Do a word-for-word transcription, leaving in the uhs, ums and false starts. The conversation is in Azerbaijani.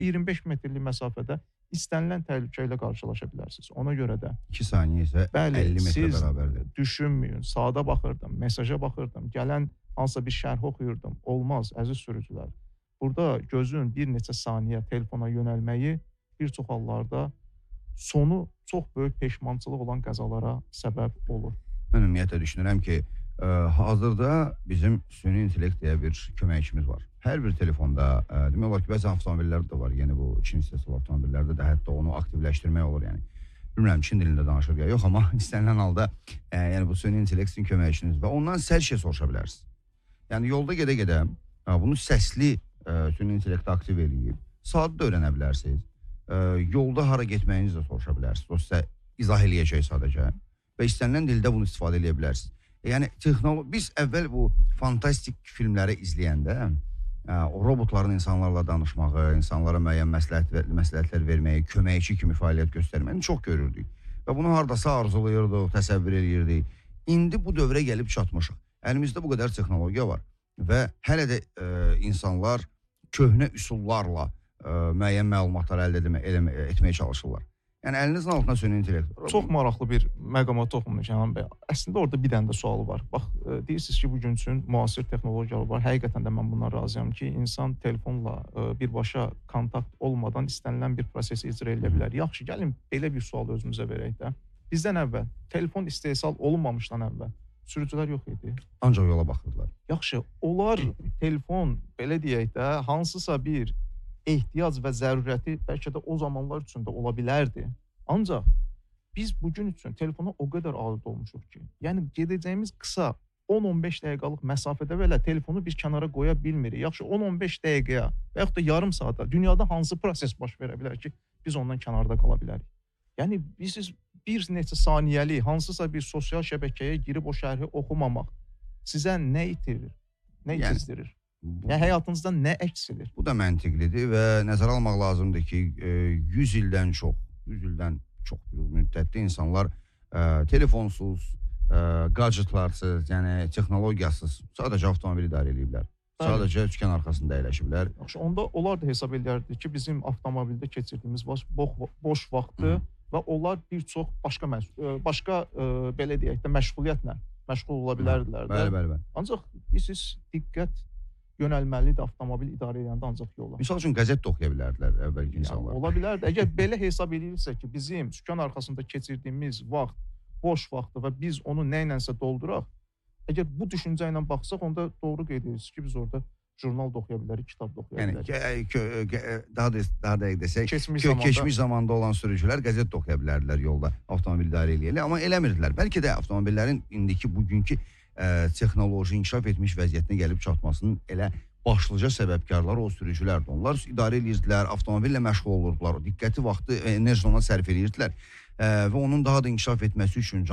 iyirmi beş metrlik məsafədə istənilən təhlükə ilə qarşılaşa bilərsiniz. Ona görə də iki saniyə isə bəli, əlli metrə siz bərabərdir. düşünməyin, saata baxırdım, mesaja baxırdım, gələn hansısa bir şərh oxuyurdum. Olmaz, əziz sürücülər. Burada gözün bir neçə saniyə telefona yönəlməyi bir çox hallarda sonu çox böyük peşmançılıq olan qəzalara səbəb olur. Mən ümumiyyətlə düşünürəm ki, ə, hazırda bizim süni intellekt deyə bir köməkçimiz var. Hər bir telefonda, ə, demək olar ki, bəzi avtomobillərdə də var, yəni bu ikinci sesli avtomobillərdə də hətta onu aktivləşdirmək olur, yəni. Bilmirəm, Çin dilində danışır ya, yox, amma istənilən halda ə, yəni bu süni intellekt sizin köməkçiniz və ondan hər şey soruşa bilərsiniz. Yəni yolda gedə-gedə bunu səsli ə, süni intellekti aktiv eləyib, saatı da öyrənə bilərsiniz. Ə, yolda hara getməyinizi də soruşa bilərsiniz. O sizə izah eləyəcək sadəcə və istənilən dildə bunu istifadə edə bilərsiniz. Yəni texnoloji, biz əvvəl bu fantastik filmləri izləyəndə ə, o robotların insanlarla danışmağı, insanlara müəyyən məsləhət, məsləhətlər verməyi, köməkçi kimi fəaliyyət göstərməyini çox görürdük. Və bunu hardasa arzulayırdıq, təsəvvür edirdik. İndi bu dövrə gəlib çatmışıq. Əlimizdə bu qədər texnologiya var və hələ də ə, insanlar köhnə üsullarla ə, müəyyən məlumatlar əldə etmə, etməyə çalışırlar. Yəni əlinizin altına süni intellekt. Çox maraqlı bir məqama toxunmuş Kənan bəy. Əslində orada bir dənə də sualı var. Bax, e, deyirsiniz ki, bugün üçün müasir texnologiyalar var. Həqiqətən də mən bundan razıyam ki, insan telefonla e, birbaşa kontakt olmadan istənilən bir prosesi icra edə bilər. Yaxşı, gəlin belə bir sual özümüzə verək də. Bizdən əvvəl telefon istehsal olunmamışdan əvvəl sürücülər yox idi. Ancaq yola baxırdılar. Yaxşı, onlar telefon belə deyək də hansısa bir ehtiyac və zərurəti bəlkə də o zamanlar üçün də ola bilərdi. Ancaq biz bugün üçün telefona o qədər aid olmuşuq ki, yəni gedəcəyimiz qısa on on beş dəqiqəlik məsafədə belə telefonu bir kənara qoya bilmirik. Yaxşı, on on beş dəqiqəyə və yaxud da yarım saata dünyada hansı proses baş verə bilər ki, biz ondan kənarda qala bilərik. Yəni biz bir neçə saniyəlik hansısa bir sosial şəbəkəyə girib o şərhi oxumamaq sizə nə itirir, nə itizdirir? Yəni, Yəni həyatınızda nə əksilir? Bu da məntiqlidir və nəzərə almaq lazımdır ki, yüz ildən çox, yüz ildən çox bir müddətdə insanlar ə, telefonsuz, ə, gadgetlarsız, yəni texnologiyasız sadəcə avtomobil idarə ediblər. Sadəcə üçkən arxasında əyləşiblər. Yaxşı, onda onlar da hesab edərdi ki, bizim avtomobildə keçirdiyimiz boş, boş vaxtı Hı. və onlar bir çox başqa başqa ə, belə deyək də məşğuliyyətlə məşğul ola bilərdilər. Bəli, bəli, bəli. Ancaq biz diqqət yönəlməlidir avtomobil idarə edəndə ancaq yola. Misal üçün qəzet də oxuya bilərdilər əvvəlki insanlar. Yəni, ola bilərdi. Əgər belə hesab edirsə ki, bizim sükan arxasında keçirdiyimiz vaxt boş vaxtdır və biz onu nə ilənsə dolduraq, əgər bu düşüncə ilə baxsaq, onda doğru qeyd edirsiniz ki, biz orada jurnal da oxuya bilərik, kitab da oxuya bilərik. Yəni, daha da daha da desək, keçmiş, kö, zamanda... keçmiş zamanda olan sürücülər qəzet də oxuya bilərdilər yolda avtomobil idarə eləyəli, amma eləmirdilər. Bəlkə də avtomobillərin indiki, bugünkü ə, texnoloji inkişaf etmiş vəziyyətinə gəlib çatmasının elə başlıca səbəbkarları o sürücülərdir. Onlar idarə edirdilər, avtomobillə məşğul olurdular, diqqəti vaxtı, enerji ona sərf edirdilər ə, və onun daha da inkişaf etməsi üçün